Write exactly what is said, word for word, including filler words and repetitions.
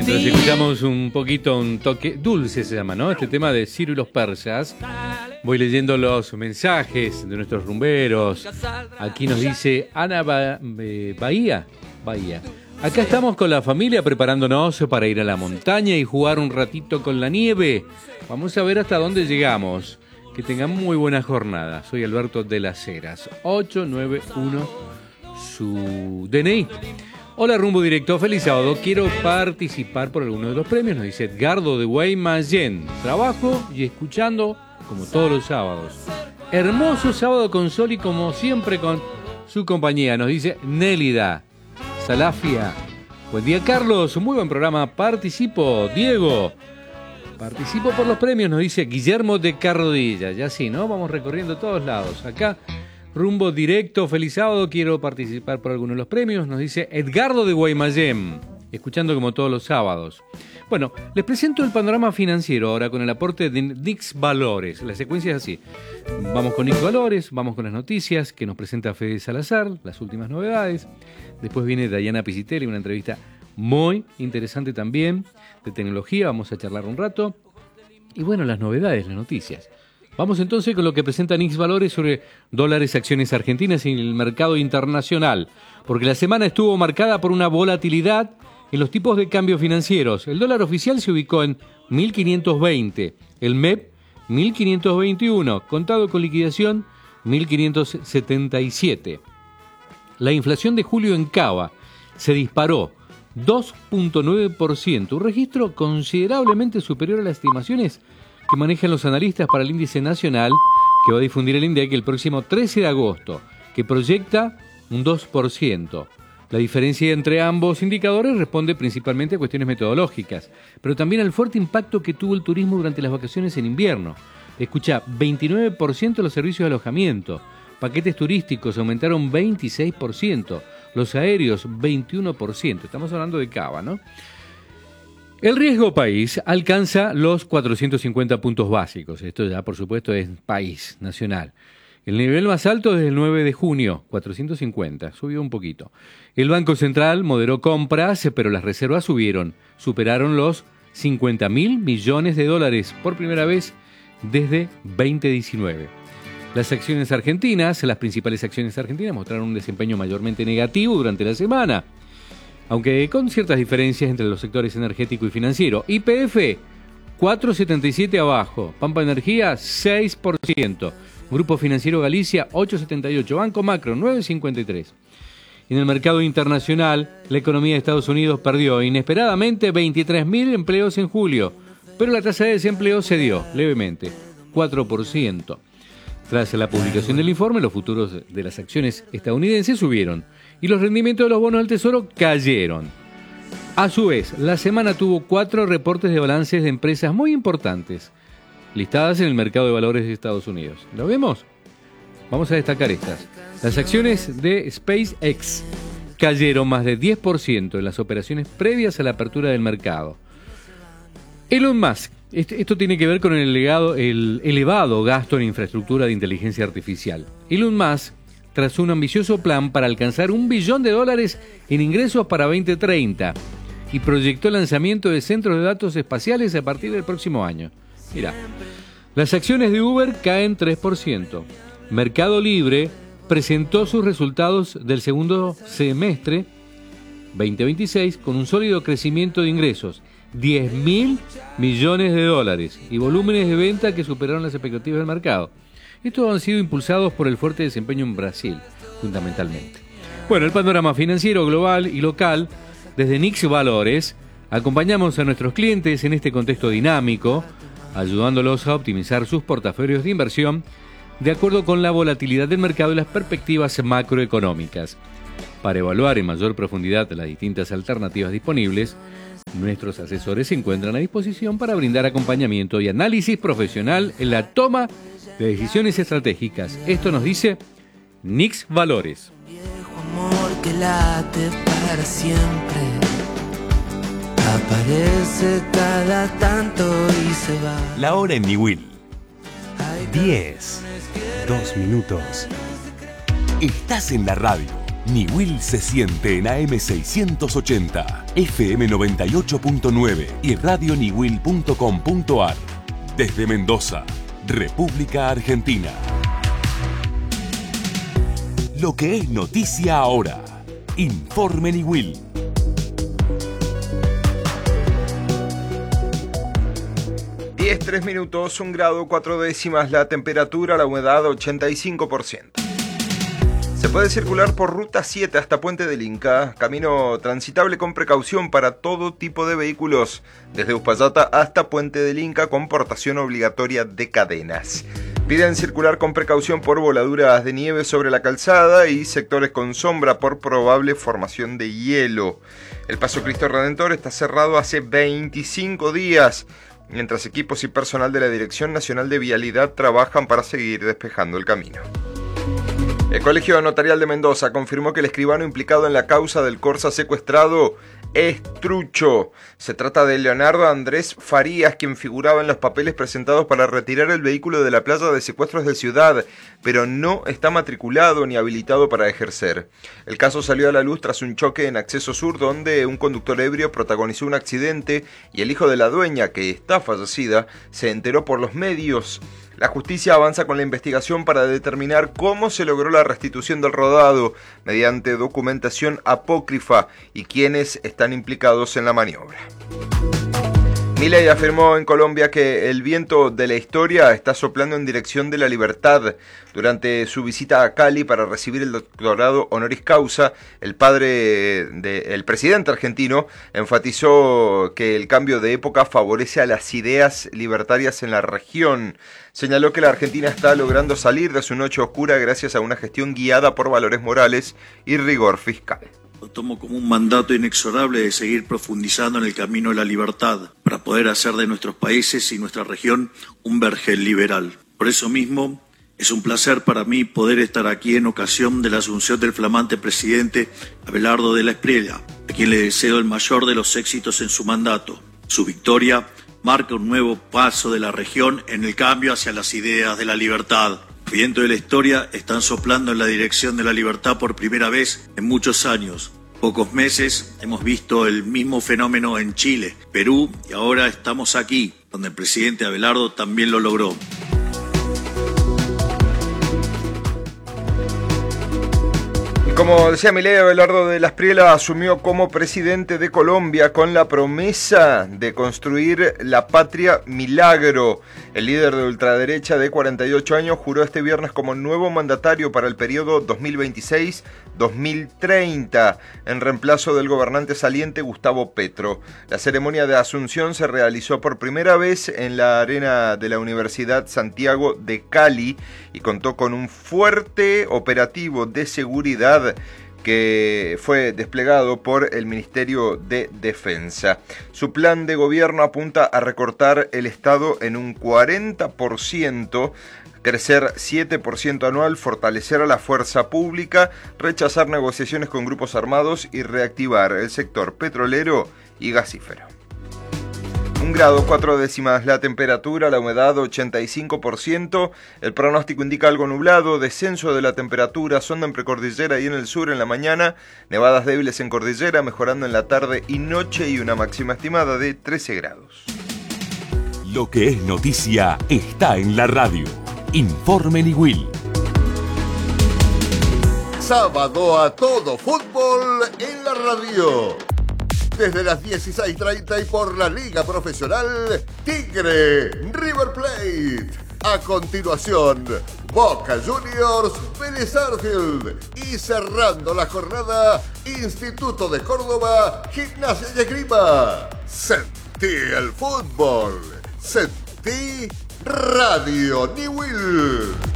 Mientras escuchamos un poquito, un toque dulce se llama, ¿no? Este tema de Ciro y los persas. Voy leyendo los mensajes de nuestros rumberos. Aquí nos dice Ana ba eh, Bahía. Bahía. Acá estamos con la familia preparándonos para ir a la montaña y jugar un ratito con la nieve. Vamos a ver hasta dónde llegamos. Que tengan muy buena jornada. Soy Alberto de las Heras. ocho nueve uno, su D N I. Hola Rumbo Directo, feliz sábado. Quiero participar por alguno de los premios, nos dice Edgardo de Guaymallén. Trabajo y escuchando como todos los sábados. Hermoso sábado con sol y como siempre con su compañía, nos dice Nélida Salafia. Buen día Carlos, muy buen programa. Participo, Diego. Participo por los premios, nos dice Guillermo de Carrodilla. Ya sí, ¿no? Vamos recorriendo todos lados. Acá Rumbo Directo, feliz sábado, quiero participar por alguno de los premios, nos dice Edgardo de Guaymallén, escuchando como todos los sábados. Bueno, les presento el panorama financiero ahora con el aporte de Nix Valores. La secuencia es así. Vamos con Nix Valores, vamos con las noticias que nos presenta Fede Salazar, las últimas novedades. Después viene Dayana Pisitelli, una entrevista muy interesante también de tecnología, vamos a charlar un rato. Y bueno, las novedades, las noticias. Vamos entonces con lo que presenta Nix Valores sobre dólares, acciones argentinas y el mercado internacional, porque la semana estuvo marcada por una volatilidad en los tipos de cambio financieros. El dólar oficial se ubicó en mil quinientos veinte, el M E P mil quinientos veintiuno, contado con liquidación mil quinientos setenta y siete. La inflación de julio en Cava se disparó dos punto nueve por ciento, un registro considerablemente superior a las estimaciones que manejan los analistas para el índice nacional que va a difundir el INDEC el próximo trece de agosto, que proyecta un dos por ciento. La diferencia entre ambos indicadores responde principalmente a cuestiones metodológicas, pero también al fuerte impacto que tuvo el turismo durante las vacaciones en invierno. Escucha, veintinueve por ciento los servicios de alojamiento, paquetes turísticos aumentaron veintiséis por ciento, los aéreos veintiuno por ciento. Estamos hablando de Cava, ¿no? El riesgo país alcanza los cuatrocientos cincuenta puntos básicos. Esto ya, por supuesto, es país nacional. El nivel más alto desde el nueve de junio, cuatrocientos cincuenta, subió un poquito. El Banco Central moderó compras, pero las reservas subieron. Superaron los cincuenta mil millones de dólares por primera vez desde veinte diecinueve. Las acciones argentinas, las principales acciones argentinas, mostraron un desempeño mayormente negativo durante la semana, aunque con ciertas diferencias entre los sectores energético y financiero. Y P F, cuatro setenta y siete abajo. Pampa Energía, seis por ciento. Grupo Financiero Galicia, ocho setenta y ocho. Banco Macro, nueve cincuenta y tres. En el mercado internacional, la economía de Estados Unidos perdió inesperadamente veintitrés mil empleos en julio, pero la tasa de desempleo cedió levemente, cuatro por ciento. Tras la publicación del informe, los futuros de las acciones estadounidenses subieron y los rendimientos de los bonos del Tesoro cayeron. A su vez, la semana tuvo cuatro reportes de balances de empresas muy importantes, listadas en el mercado de valores de Estados Unidos. ¿Lo vemos? Vamos a destacar estas. Las acciones de SpaceX cayeron más de diez por ciento en las operaciones previas a la apertura del mercado. Elon Musk. Esto tiene que ver con el, legado, el elevado gasto en infraestructura de inteligencia artificial. Elon Musk trazó un ambicioso plan para alcanzar un billón de dólares en ingresos para veinte treinta y proyectó el lanzamiento de centros de datos espaciales a partir del próximo año. Mirá, las acciones de Uber caen tres por ciento. Mercado Libre presentó sus resultados del segundo semestre veinte veintiséis con un sólido crecimiento de ingresos, diez mil millones de dólares y volúmenes de venta que superaron las expectativas del mercado. Estos han sido impulsados por el fuerte desempeño en Brasil, fundamentalmente. Bueno, el panorama financiero global y local, desde Nix Valores, acompañamos a nuestros clientes en este contexto dinámico, ayudándolos a optimizar sus portafolios de inversión de acuerdo con la volatilidad del mercado y las perspectivas macroeconómicas. Para evaluar en mayor profundidad las distintas alternativas disponibles, nuestros asesores se encuentran a disposición para brindar acompañamiento y análisis profesional en la toma de decisiones estratégicas. Esto nos dice Nix Valores. Viejo amor que late para siempre, aparece cada tanto y se va. La hora en Niwil. diez, dos minutos. Estás en la radio. Niwil se siente en A M seiscientos ochenta, F M noventa y ocho punto nueve y radio niwil punto com punto ar. Desde Mendoza, República Argentina. Lo que es noticia ahora. Informe Niwil. diez, tres minutos, un grado, cuatro décimas la temperatura, la humedad ochenta y cinco por ciento. Se puede circular por Ruta siete hasta Puente del Inca, camino transitable con precaución para todo tipo de vehículos, desde Uspallata hasta Puente del Inca con portación obligatoria de cadenas. Piden circular con precaución por voladuras de nieve sobre la calzada y sectores con sombra por probable formación de hielo. El Paso Cristo Redentor está cerrado hace veinticinco días, mientras equipos y personal de la Dirección Nacional de Vialidad trabajan para seguir despejando el camino. El Colegio Notarial de Mendoza confirmó que el escribano implicado en la causa del Corsa secuestrado es trucho. Se trata de Leonardo Andrés Farías, quien figuraba en los papeles presentados para retirar el vehículo de la playa de secuestros de Ciudad, pero no está matriculado ni habilitado para ejercer. El caso salió a la luz tras un choque en Acceso Sur, donde un conductor ebrio protagonizó un accidente y el hijo de la dueña, que está fallecida, se enteró por los medios. La justicia avanza con la investigación para determinar cómo se logró la restitución del rodado mediante documentación apócrifa y quiénes están implicados en la maniobra. Milei afirmó en Colombia que el viento de la historia está soplando en dirección de la libertad. Durante su visita a Cali para recibir el doctorado honoris causa, el padre del presidente argentino enfatizó que el cambio de época favorece a las ideas libertarias en la región. Señaló que la Argentina está logrando salir de su noche oscura gracias a una gestión guiada por valores morales y rigor fiscal. Lo tomo como un mandato inexorable de seguir profundizando en el camino de la libertad para poder hacer de nuestros países y nuestra región un vergel liberal. Por eso mismo, es un placer para mí poder estar aquí en ocasión de la asunción del flamante presidente Abelardo de la Espriella, a quien le deseo el mayor de los éxitos en su mandato. Su victoria marca un nuevo paso de la región en el cambio hacia las ideas de la libertad. Los vientos de la historia están soplando en la dirección de la libertad por primera vez en muchos años. Pocos meses hemos visto el mismo fenómeno en Chile, Perú y ahora estamos aquí, donde el presidente Abelardo también lo logró. Como decía Milei, Abelardo de la Espriella asumió como presidente de Colombia con la promesa de construir la patria milagro. El líder de ultraderecha de cuarenta y ocho años juró este viernes como nuevo mandatario para el periodo dos mil veintiséis a dos mil treinta, en reemplazo del gobernante saliente Gustavo Petro. La ceremonia de asunción se realizó por primera vez en la arena de la Universidad Santiago de Cali y contó con un fuerte operativo de seguridad que fue desplegado por el Ministerio de Defensa. Su plan de gobierno apunta a recortar el Estado en un cuarenta por ciento, crecer siete por ciento anual, fortalecer a la fuerza pública, rechazar negociaciones con grupos armados y reactivar el sector petrolero y gasífero. Un grado, cuatro décimas la temperatura, la humedad ochenta y cinco por ciento, el pronóstico indica algo nublado, descenso de la temperatura, sonda en precordillera y en el sur en la mañana, nevadas débiles en cordillera, mejorando en la tarde y noche y una máxima estimada de trece grados. Lo que es noticia está en la radio. Informe Niwil. Sábado a todo fútbol en la radio. Desde las dieciséis treinta y por la Liga Profesional Tigre River Plate. A continuación, Boca Juniors Vélez Sarsfield. Y cerrando la jornada, Instituto de Córdoba Gimnasia y Esgrima. Sentí el fútbol. Sentí Radio Niwil.